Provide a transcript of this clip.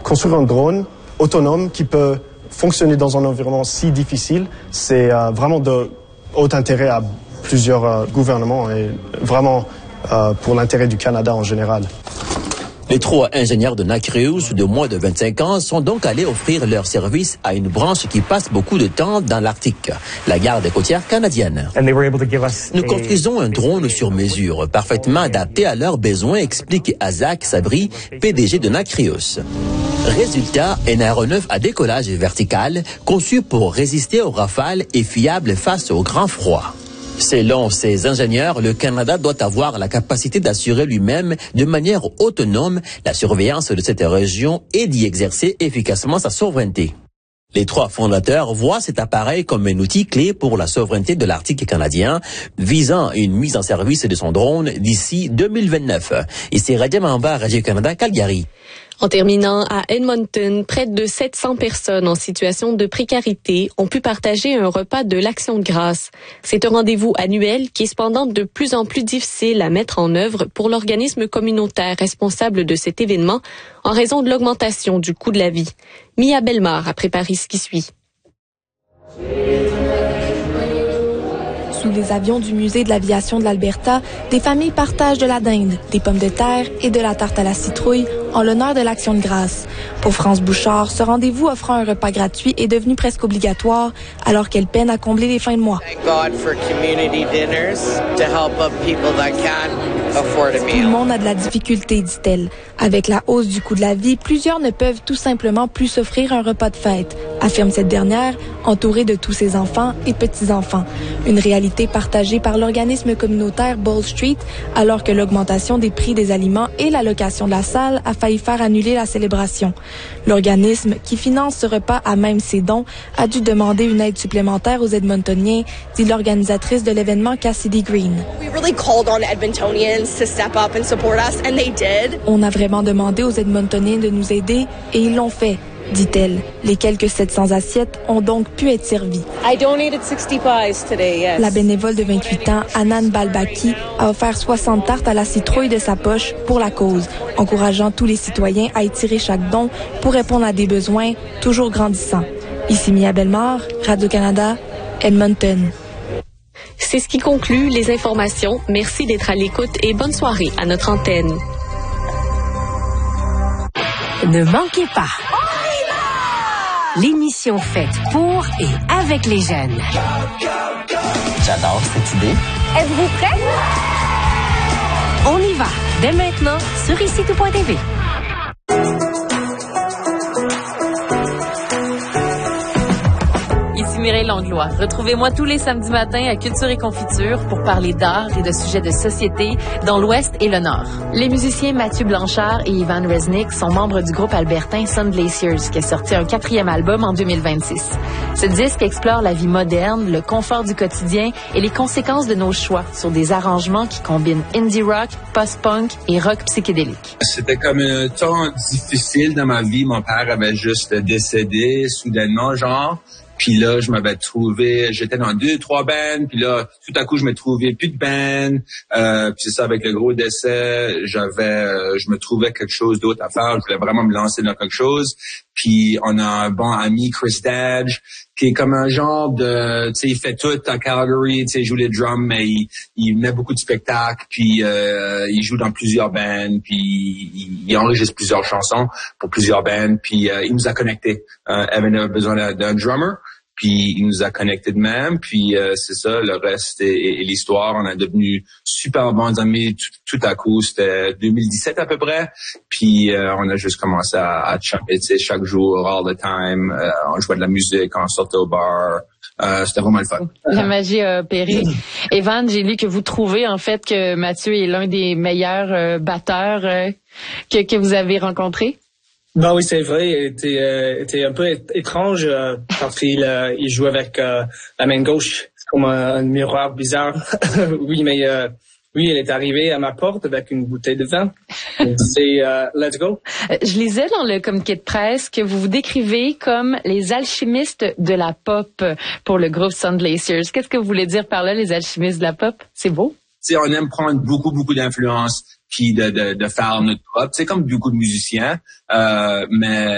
Construire un drone autonome qui peut fonctionner dans un environnement si difficile, c'est vraiment de haut intérêt à plusieurs gouvernements et vraiment pour l'intérêt du Canada en général. Les 3 ingénieurs de Nacreus de moins de 25 ans sont donc allés offrir leur service à une branche qui passe beaucoup de temps dans l'Arctique, la garde côtière canadienne. Nous construisons un drone sur mesure, parfaitement adapté à leurs besoins, explique Azak Sabri, PDG de Nacreus. Résultat, un aéronef à décollage vertical, conçu pour résister aux rafales et fiable face au grand froid. Selon ces ingénieurs, le Canada doit avoir la capacité d'assurer lui-même de manière autonome la surveillance de cette région et d'y exercer efficacement sa souveraineté. Les 3 fondateurs voient cet appareil comme un outil clé pour la souveraineté de l'Arctique canadien, visant une mise en service de son drone d'ici 2029. Ici Radia Mamba, Radio-Canada, Calgary. En terminant, à Edmonton, près de 700 personnes en situation de précarité ont pu partager un repas de l'Action de grâce. C'est un rendez-vous annuel qui est cependant de plus en plus difficile à mettre en œuvre pour l'organisme communautaire responsable de cet événement en raison de l'augmentation du coût de la vie. Mia Bellemare a préparé ce qui suit. Sous les avions du Musée de l'aviation de l'Alberta, des familles partagent de la dinde, des pommes de terre et de la tarte à la citrouille en l'honneur de l'Action de grâce. Pour France Bouchard, ce rendez-vous offrant un repas gratuit est devenu presque obligatoire alors qu'elle peine à combler les fins de mois. Tout le monde a de la difficulté, dit-elle. Avec la hausse du coût de la vie, plusieurs ne peuvent tout simplement plus s'offrir un repas de fête, affirme cette dernière, entourée de tous ses enfants et petits-enfants. Une réalité partagée par l'organisme communautaire Ball Street, alors que l'augmentation des prix des aliments et la location de la salle a failli faire annuler la célébration. L'organisme, qui finance ce repas à même ses dons, a dû demander une aide supplémentaire aux Edmontoniens, dit l'organisatrice de l'événement Cassidy Green. On a vraiment demandé aux Edmontoniens de nous aider et ils l'ont fait, dit-elle. Les quelques 700 assiettes ont donc pu être servies. La bénévole de 28 ans, Anan Balbaki, a offert 60 tartes à la citrouille de sa poche pour la cause, encourageant tous les citoyens à étirer chaque don pour répondre à des besoins toujours grandissants. Ici Mia Bellemare, Radio-Canada, Edmonton. C'est ce qui conclut les informations. Merci d'être à l'écoute et bonne soirée à notre antenne. Ne manquez pas l'émission faite pour et avec les jeunes. J'adore cette idée. Êtes-vous prêts? On y va dès maintenant sur ici-tout.tv. Ici Mireille Langlois. Retrouvez-moi tous les samedis matins à Culture et Confiture pour parler d'art et de sujets de société dans l'Ouest et le Nord. Les musiciens Mathieu Blanchard et Ivan Resnick sont membres du groupe albertain Sun Glaciers qui a sorti un 4e album en 2026. Ce disque explore la vie moderne, le confort du quotidien et les conséquences de nos choix sur des arrangements qui combinent indie rock, post-punk et rock psychédélique. C'était comme un temps difficile dans ma vie. Mon père avait juste décédé soudainement, genre. Puis là, je m'avais trouvé, j'étais dans 2-3 bands, puis là, tout à coup, je me trouvais plus de bands. Puis c'est ça, avec le gros décès, je me trouvais quelque chose d'autre à faire. Je voulais vraiment me lancer dans quelque chose. Puis on a un bon ami, Chris Dadge, qui est comme un genre de, tu sais, il fait tout à Calgary, tu sais, il joue les drums, mais il met beaucoup de spectacles, puis il joue dans plusieurs bands, puis il enregistre plusieurs chansons pour plusieurs bands, puis il nous a connectés. Evan avait besoin d'un drummer, puis il nous a connectés de même, puis c'est ça, le reste est l'histoire. On est devenus super bons amis tout à coup, c'était 2017 à peu près, puis on a juste commencé à chanter, tu sais, chaque jour, all the time, on jouait de la musique, on sortait au bar. C'était vraiment le fun. La magie a opéré. Evan, j'ai lu que vous trouvez en fait que Mathieu est l'un des meilleurs batteurs que vous avez rencontrés. Ben oui, c'est vrai. Il était un peu étrange quand il jouait avec la main gauche. C'est comme un miroir bizarre. Oui, mais oui, elle est arrivée à ma porte avec une bouteille de vin. C'est let's go. Je lisais dans le communiqué de presse que vous vous décrivez comme les alchimistes de la pop pour le groupe Sun Glaciers. Qu'est-ce que vous voulez dire par là, les alchimistes de la pop? C'est beau. Tu sais, on aime prendre beaucoup d'influence puis de faire notre pop. C'est comme beaucoup de musiciens, mais